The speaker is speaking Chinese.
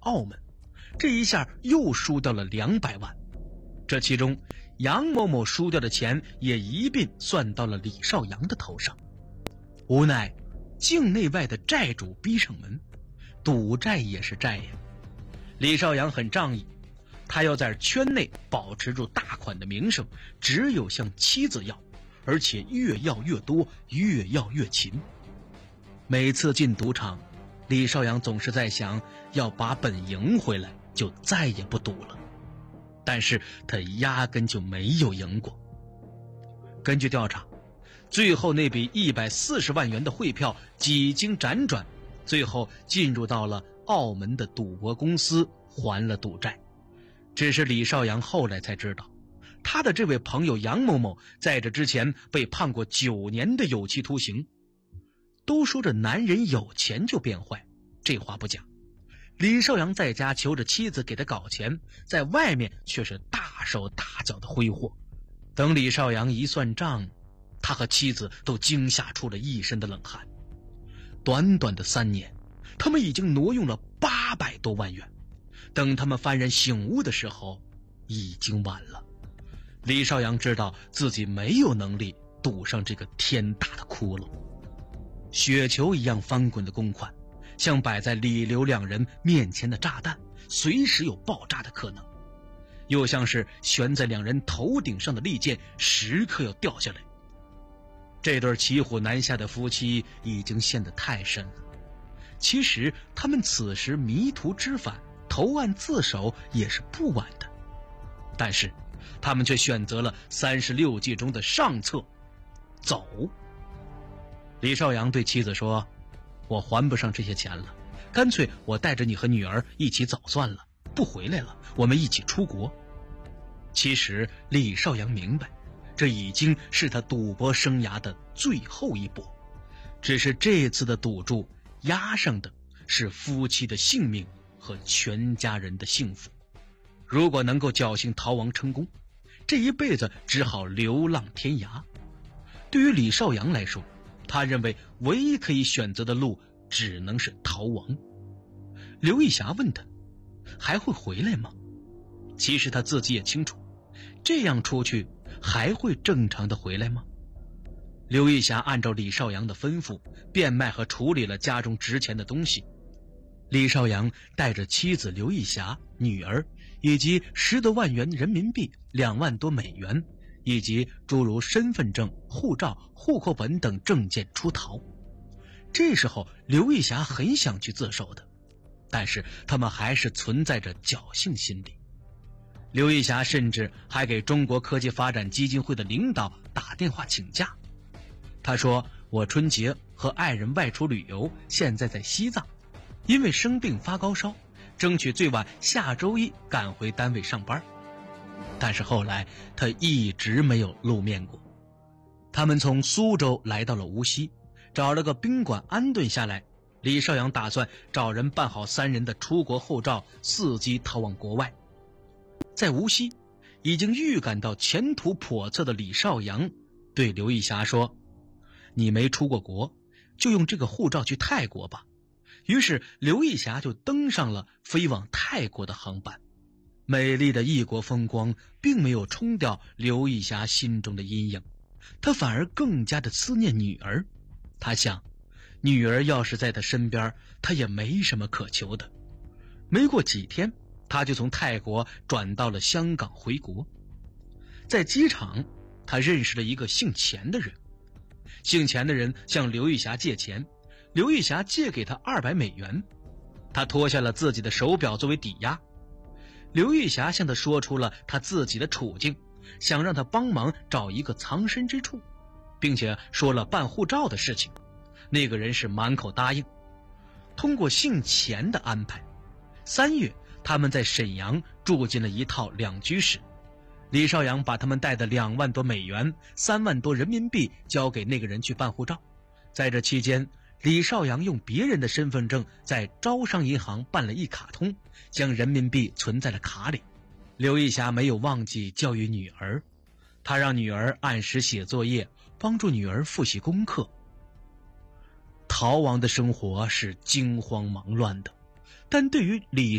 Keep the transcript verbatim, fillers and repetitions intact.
澳门，这一下又输掉了两百万。这其中杨某某输掉的钱也一并算到了李少阳的头上。无奈境内外的债主逼上门，赌债也是债呀。李少阳很仗义，他要在圈内保持住大款的名声，只有向妻子要，而且越要越多，越要越勤。每次进赌场，李少阳总是在想要把本赢回来，就再也不赌了。但是他压根就没有赢过。根据调查，最后那笔一百四十万元的汇票几经辗转，最后进入到了澳门的赌博公司，还了赌债。只是李少阳后来才知道，他的这位朋友杨某某在这之前被判过九年的有期徒刑。都说这男人有钱就变坏，这话不假。李少阳在家求着妻子给他搞钱，在外面却是大手大脚的挥霍。等李少阳一算账，他和妻子都惊吓出了一身的冷汗。短短的三年，他们已经挪用了八百多万元。等他们幡然醒悟的时候，已经晚了。李少阳知道自己没有能力堵上这个天大的窟窿。雪球一样翻滚的公款，像摆在李刘两人面前的炸弹，随时有爆炸的可能，又像是悬在两人头顶上的利剑，时刻要掉下来。这对骑虎难下的夫妻已经陷得太深了。其实他们此时迷途知返，投案自首也是不晚的，但是他们却选择了三十六计中的上策，走。李少阳对妻子说，我还不上这些钱了，干脆我带着你和女儿一起走算了，不回来了，我们一起出国。其实李少阳明白，这已经是他赌博生涯的最后一搏，只是这次的赌注押上的是夫妻的性命和全家人的幸福。如果能够侥幸逃亡成功，这一辈子只好流浪天涯。对于李少阳来说，他认为唯一可以选择的路只能是逃亡。刘义霞问他，还会回来吗？其实他自己也清楚，这样出去还会正常的回来吗？刘义霞按照李少阳的吩咐，变卖和处理了家中值钱的东西。李少阳带着妻子刘义霞、女儿以及十多万元人民币、两万多美元，以及诸如身份证、护照、户口本等证件出逃。这时候刘义霞很想去自首的，但是他们还是存在着侥幸心理。刘义霞甚至还给中国科技发展基金会的领导打电话请假。他说，我春节和爱人外出旅游，现在在西藏，因为生病发高烧，争取最晚下周一赶回单位上班。但是后来他一直没有露面过。他们从苏州来到了无锡，找了个宾馆安顿下来。李少阳打算找人办好三人的出国护照，伺机逃往国外。在无锡已经预感到前途叵测的李少阳对刘义霞说，你没出过国，就用这个护照去泰国吧。于是刘义霞就登上了飞往泰国的航班。美丽的异国风光并没有冲掉刘义霞心中的阴影，她反而更加的思念女儿。她想，女儿要是在她身边，她也没什么可求的。没过几天，她就从泰国转到了香港回国。在机场，她认识了一个姓钱的人。姓钱的人向刘义霞借钱，刘义霞借给他二百美元，他脱下了自己的手表作为抵押。刘义霞向他说出了他自己的处境，想让他帮忙找一个藏身之处，并且说了办护照的事情。那个人是满口答应。通过姓钱的安排，三月他们在沈阳住进了一套两居室。李少阳把他们带的两万多美元、三万多人民币交给那个人去办护照。在这期间，李少阳用别人的身份证在招商银行办了一卡通，将人民币存在了卡里。刘义霞没有忘记教育女儿，她让女儿按时写作业，帮助女儿复习功课。逃亡的生活是惊慌忙乱的，但对于李